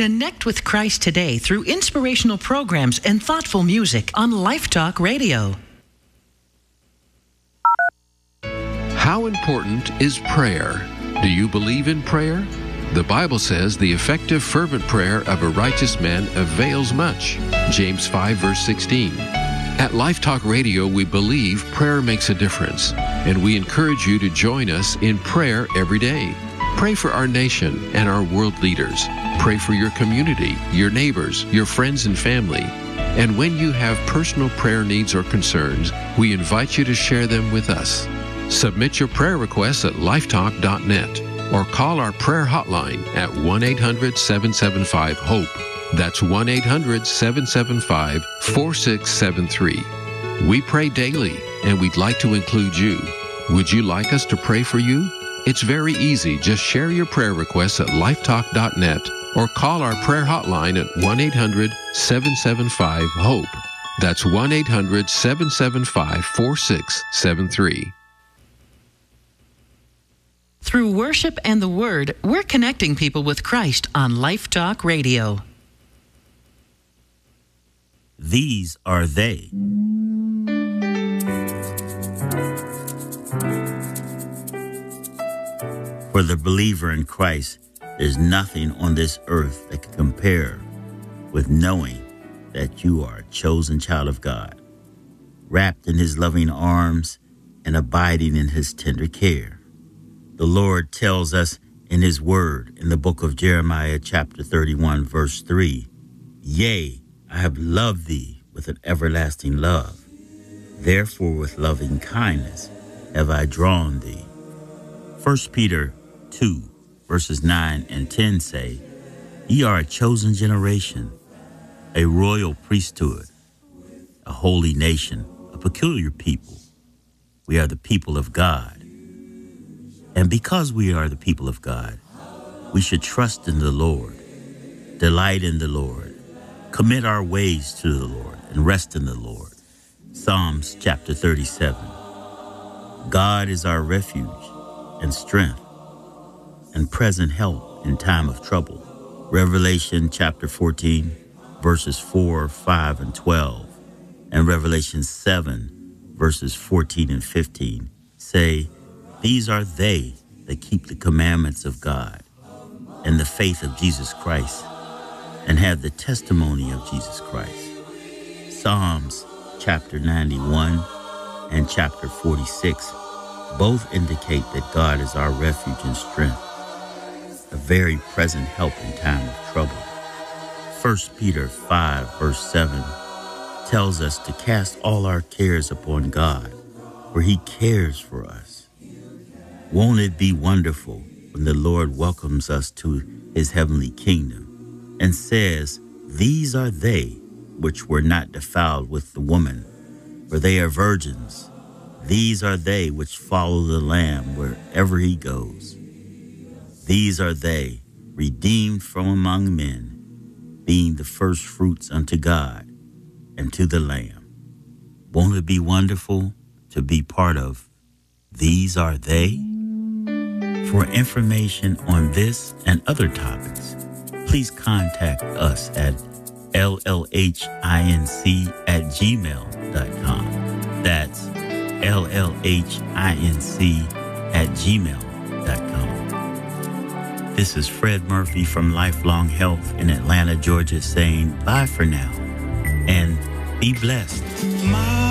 Connect with Christ today through inspirational programs and thoughtful music on Life Talk Radio. How important is prayer? Do you believe in prayer? The Bible says the effective fervent prayer of a righteous man avails much. James 5 verse 16. At Life Talk Radio, we believe prayer makes a difference, and we encourage you to join us in prayer every day. Pray for our nation and our world leaders. Pray for your community, your neighbors, your friends and family. And when you have personal prayer needs or concerns, we invite you to share them with us. Submit your prayer requests at lifetalk.net or call our prayer hotline at 1-800-775-HOPE. That's 1-800-775-4673. We pray daily, and we'd like to include you. Would you like us to pray for you? It's very easy. Just share your prayer requests at lifetalk.net or call our prayer hotline at 1-800-775-HOPE. That's 1-800-775-4673. Through worship and the Word, we're connecting people with Christ on Life Talk Radio. These are they. For the believer in Christ, there's nothing on this earth that can compare with knowing that you are a chosen child of God, wrapped in His loving arms and abiding in His tender care. The Lord tells us in His word in the book of Jeremiah chapter 31 verse 3, "Yea, I have loved thee with an everlasting love. Therefore with loving kindness have I drawn thee." 1 Peter 2 verses 9 and 10 say, "Ye are a chosen generation, a royal priesthood, a holy nation, a peculiar people. We are the people of God." And because we are the people of God, we should trust in the Lord, delight in the Lord, commit our ways to the Lord, and rest in the Lord. Psalms chapter 37. God is our refuge and strength and present help in time of trouble. Revelation chapter 14, verses 4, 5, and 12, and Revelation 7, verses 14 and 15 say, "These are they that keep the commandments of God and the faith of Jesus Christ and have the testimony of Jesus Christ." Psalms chapter 91 and chapter 46 both indicate that God is our refuge and strength, a very present help in time of trouble. 1 Peter 5 verse 7 tells us to cast all our cares upon God, for He cares for us. Won't it be wonderful when the Lord welcomes us to His heavenly kingdom and says, "These are they which were not defiled with the woman, for they are virgins. These are they which follow the Lamb wherever He goes. These are they, redeemed from among men, being the first fruits unto God and to the Lamb." Won't it be wonderful to be part of These Are They? For information on this and other topics, please contact us at llhinc@gmail.com. That's llhinc@gmail.com. This is Fred Murphy from Lifelong Health in Atlanta, Georgia, saying bye for now and be blessed.